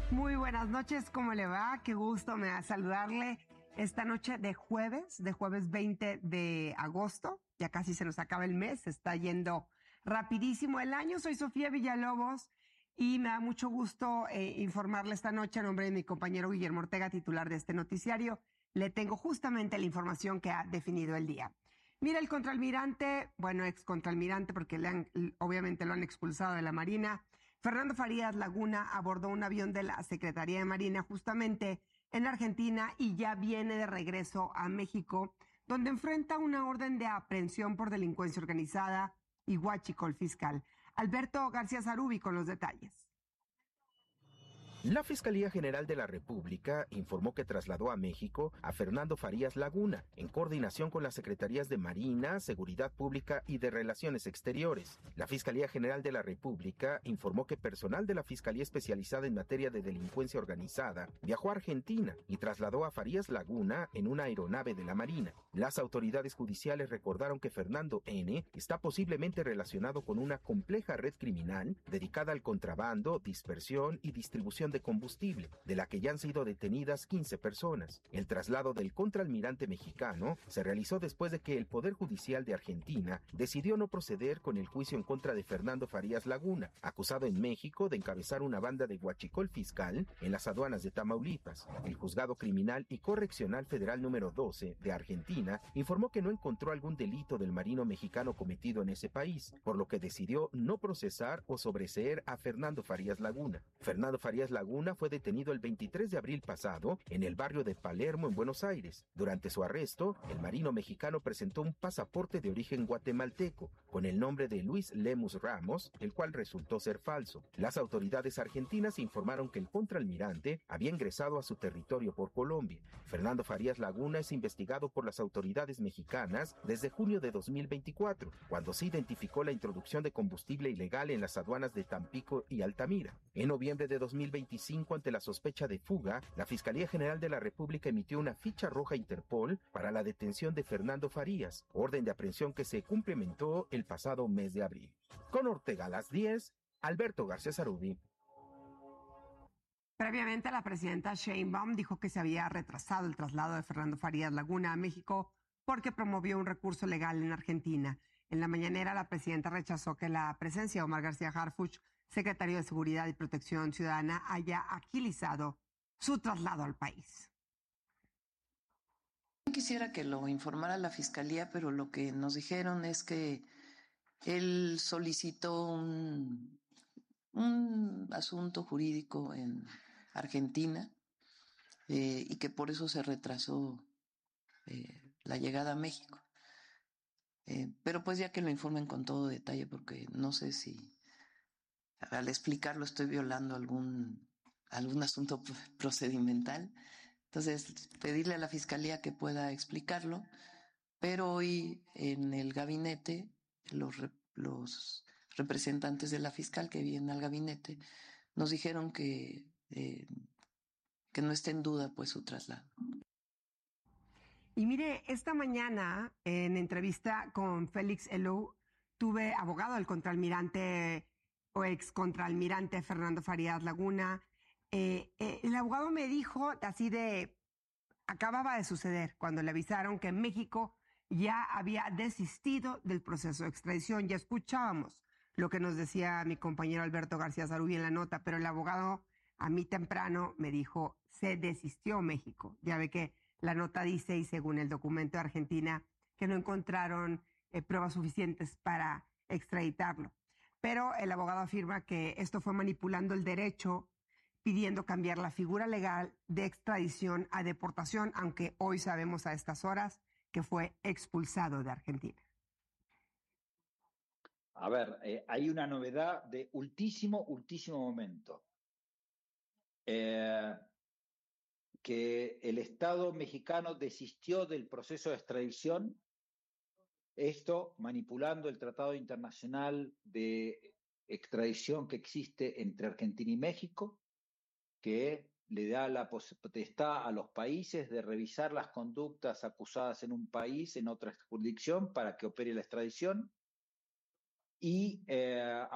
Muy buenas noches, ¿cómo le va? Qué gusto me da saludarle esta noche de jueves 20 de agosto. Ya casi se nos acaba el mes, se está yendo rapidísimo el año. Soy Sofía Villalobos y me da mucho gusto informarle esta noche a nombre de mi compañero Guillermo Ortega, titular de este noticiario. Le tengo justamente la información que ha definido el día. Mira, el contraalmirante, bueno, ex contraalmirante porque obviamente lo han expulsado de la Marina, Fernando Farías Laguna abordó un avión de la Secretaría de Marina justamente en Argentina y ya viene de regreso a México, donde enfrenta una orden de aprehensión por delincuencia organizada y huachicol fiscal. Alberto García Zarubi con los detalles. La Fiscalía General de la República informó que trasladó a México a Fernando Farías Laguna, en coordinación con las Secretarías de Marina, Seguridad Pública y de Relaciones Exteriores. La Fiscalía General de la República informó que personal de la Fiscalía Especializada en Materia de Delincuencia Organizada viajó a Argentina y trasladó a Farías Laguna en una aeronave de la Marina. Las autoridades judiciales recordaron que Fernando N. está posiblemente relacionado con una compleja red criminal dedicada al contrabando, dispersión y distribución de combustible, de la que ya han sido detenidas 15 personas. El traslado del contraalmirante mexicano se realizó después de que el Poder Judicial de Argentina decidió no proceder con el juicio en contra de Fernando Farías Laguna, acusado en México de encabezar una banda de huachicol fiscal en las aduanas de Tamaulipas. El Juzgado Criminal y Correccional Federal número 12 de Argentina informó que no encontró algún delito del marino mexicano cometido en ese país, por lo que decidió no procesar o sobreseer a Fernando Farías Laguna. Fernando Farías Laguna fue detenido el 23 de abril pasado en el barrio de Palermo, en Buenos Aires. Durante su arresto, el marino mexicano presentó un pasaporte de origen guatemalteco con el nombre de Luis Lemus Ramos, el cual resultó ser falso. Las autoridades argentinas informaron que el contraalmirante había ingresado a su territorio por Colombia. Fernando Farías Laguna es investigado por las autoridades mexicanas desde junio de 2024, cuando se identificó la introducción de combustible ilegal en las aduanas de Tampico y Altamira. En noviembre de 2025, ante la sospecha de fuga, la Fiscalía General de la República emitió una ficha roja a Interpol para la detención de Fernando Farías, orden de aprehensión que se cumplimentó el pasado mes de abril. Con Ortega a las 10, Alberto García Zarubi. Previamente, la presidenta Sheinbaum dijo que se había retrasado el traslado de Fernando Farías Laguna a México porque promovió un recurso legal en Argentina. En la mañanera, la presidenta rechazó que la presencia de Omar García Harfuch, secretario de Seguridad y Protección Ciudadana, haya agilizado su traslado al país. Quisiera que lo informara la fiscalía, pero lo que nos dijeron es que él solicitó un asunto jurídico en Argentina y que por eso se retrasó la llegada a México. Pero pues ya que lo informen con todo detalle, porque no sé si al explicarlo estoy violando algún asunto procedimental. Entonces, pedirle a la fiscalía que pueda explicarlo, pero hoy en el gabinete los representantes de la fiscal que vienen al gabinete nos dijeron que no esté en duda pues su traslado. Y mire, esta mañana en entrevista con Félix Elou, tuve abogado del contraalmirante o ex contraalmirante Fernando Farías Laguna. El abogado me dijo así acababa de suceder cuando le avisaron que México ya había desistido del proceso de extradición. Ya escuchábamos lo que nos decía mi compañero Alberto García Zarubi en la nota, pero el abogado a mí temprano me dijo, se desistió México. Ya ve que la nota dice, y según el documento de Argentina, que no encontraron pruebas suficientes para extraditarlo. Pero el abogado afirma que esto fue manipulando el derecho, pidiendo cambiar la figura legal de extradición a deportación, aunque hoy sabemos a estas horas que fue expulsado de Argentina. A ver, hay una novedad de ultísimo momento. Que el Estado mexicano desistió del proceso de extradición, esto manipulando el Tratado Internacional de Extradición que existe entre Argentina y México, que le da la potestad a los países de revisar las conductas acusadas en un país, en otra jurisdicción, para que opere la extradición. Y